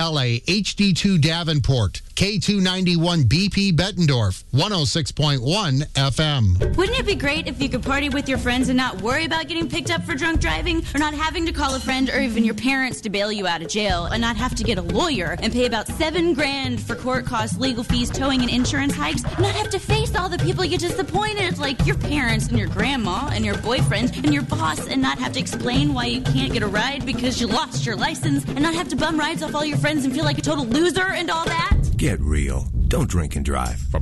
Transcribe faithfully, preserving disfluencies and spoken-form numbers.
L A, H D two Davenport, K two ninety-one B P Bettendorf, one oh six point one F M. Wouldn't it be great if you could party with your friends and not worry about getting picked up for drunk driving, or not having to call a friend or even your parents to bail you out of jail, and not have to get a lawyer and pay about seven grand for court costs, legal fees, towing, and insurance hikes, and not have to face all the people you disappointed, like your parents and your grandma and your boyfriend and your boss, and not have to explain why you can't get a ride because you lost your license, and not have to bum rides off all your friends and feel like a total loser and all that? Get real. Don't drink and drive. From